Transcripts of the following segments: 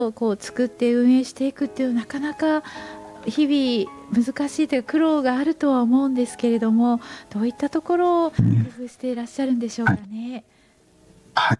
をこう作って運営していくっていうなかなか日々難しいというか苦労があるとは思うんですけれども、どういったところを工夫していらっしゃるんでしょうかはい、 ね。 はい、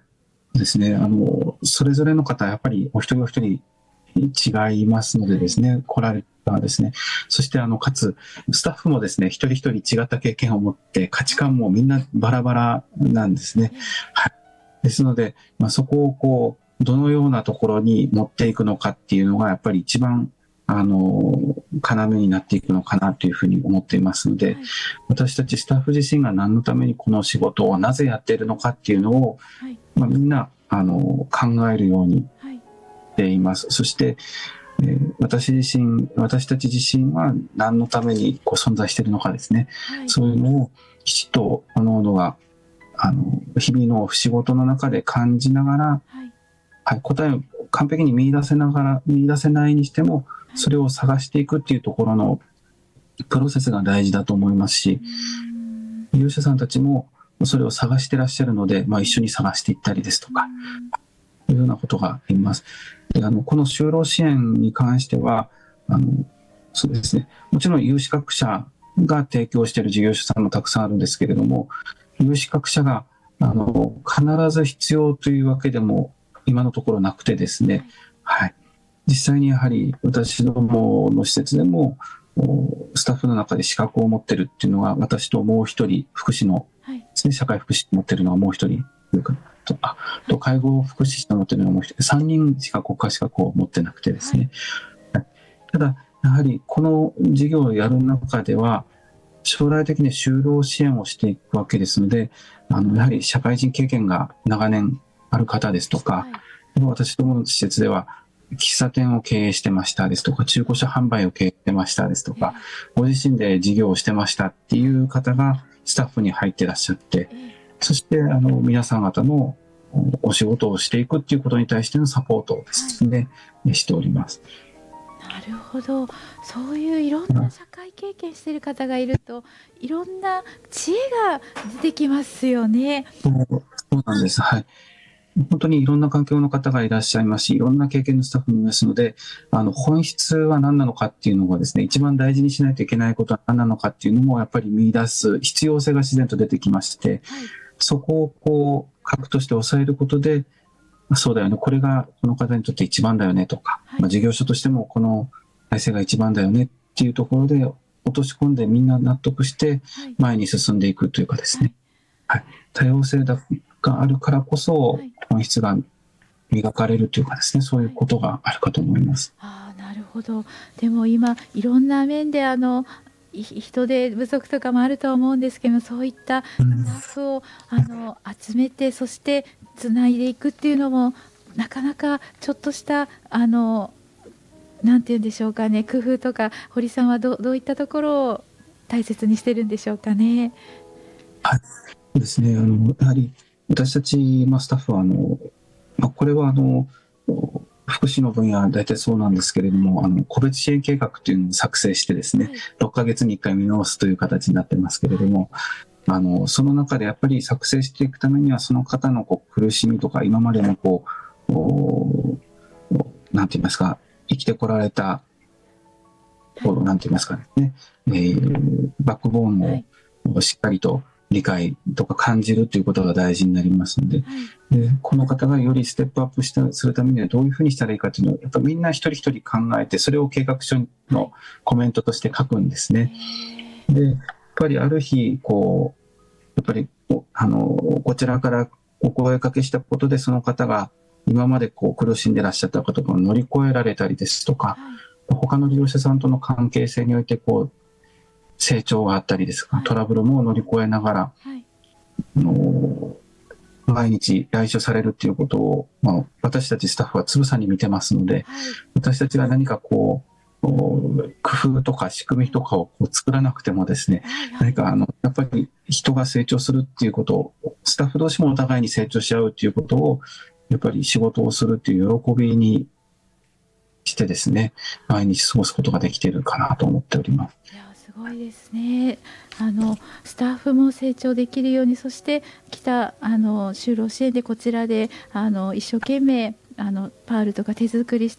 ですね。それぞれの方、やっぱりお一人お一人違いますのではい、 ですね、来られる方はですね、そしてかつ、スタッフもですね、一人一人違った経験を持って、価値観もみんなバラバラなんですね。 ええ、 はい。ですので、そこをどのようなところに持っていくのかっていうのが、やっぱり一番、要になっていくのかなというふうに思っていますので、 はい、 私たちスタッフ自身が何のためにこの仕事をなぜやっているのかっていうのを、 はい、 みんな、考えるようにはい、 しています。そして、私たち自身は何のために存在しているのかですね。 はい、 そういうのをきちっと各々が日々の仕事の中で感じながら、 はい、 はい、答えを完璧に見出せないにしても、 はい、 それを探していくっていうところのプロセスが大事だと思いますし、 うーん、 利用者さんたちもそれを探してらっしゃるので、一緒に探していったりですとうーか、 ん、 いうようなことがあります。でこの就労支援に関しては、あのそうですね、もちろん有資格者が提供している事業者さんもたくさんあるんですけれども、有資格者が必ず必要というわけでも今のところなくてですね、 はい、 はい、実際にやはり私どもの施設でもスタッフの中で資格を持っているっていうのは、私ともう一人福祉のはい、 ですね、社会福祉を持っているのはもう一人と介護福祉士を持っているのはもう一人、3人しか国家資格を持ってなくてですはい、 ね、ただやはりこの事業をやる中では将来的に就労支援をしていくわけですので、やはり社会人経験が長年ある方ですとか、 はい、 私どもの施設では喫茶店を経営してましたですとか、中古車販売を経営してましたですとか、 ええ、 ご自身で事業をしてましたっていう方がスタッフに入ってらっしゃって、 ええ、 そして皆さん方のお仕事をしていくっていうことに対してのサポートをではい。 すね、しております。 なるほど。そういういろんな社会経験している方がいると、いろんな知恵が出てきますよね。 そうなんです。はい。本当にいろんな環境の方がいらっしゃいますし、いろんな経験のスタッフもいますので、本質は何なのかっていうのをですね、一番大事にしないといけないことは何なのかっていうのもやっぱり見出す必要性が自然と出てきまして、 はい、 そこを核として抑えることで、そうだよね、これがこの方にとって一番だよねとか、 はい、 事業所としてもこの体制が一番だよねっていうところで落とし込んでみんな納得してはい、 前に進んでいくというかですね、 はい、 はい、多様性があるからこそはい、 本質が磨かれるというかですね、そういうはい。 ことがあるかと思います。 ああ、なるほど。でも今いろんな面で人手不足とかもあるとは思うんですけども、そういったスうん、 タッフを集めて、そしてつないでいくっていうのもなかなかちょっとしたなんて言うんでしょうかね、工夫とか、堀さんはどういったところを大切にしてるんでしょうかね。 はい、そうですね。やはり私たち、スタッフはこれは福祉の分野は大体そうなんですけれどはい、 も、個別支援計画というのを作成してですね、 はい、 6ヶ月に1回見直すという形になってますけれはい、 ども、その中でやっぱり作成していくためには、その方の苦しみとか、今までのなんて言いますか、生きてこられた、 はい、 なんて言いますかね、バックボーンはい、 をしっかりと理解とか感じるということが大事になりますので、 はい、 この方がよりステップアップするためにはどういうふうにしたらいいかというのを、やっぱみんな一人一人考えて、それを計画書のはい。 コメントとして書くんですね。 えで、やっぱりある日、やっぱりこちらからお声掛けしたことで、その方が今まで苦しんでらっしゃったことを乗り越えられたりですとか、 はい、 他の利用者さんとの関係性において成長があったりですとか、 はい、 トラブルも乗り越えながら、 はい、 あの毎日来所されるということを、私たちスタッフはつぶさに見てますので、 はい、 私たちが何か工夫とか仕組みとかを作らなくてもですね、 はい、はい、 何かやっぱり人が成長するっていうことを、スタッフ同士もお互いに成長し合うっていうことを、やっぱり仕事をするっていう喜びにしてですね、毎日過ごすことができているかなと思っております。 いや、すごいですね。スタッフも成長できるように、そして来た就労支援でこちらで一生懸命パールとか手作りして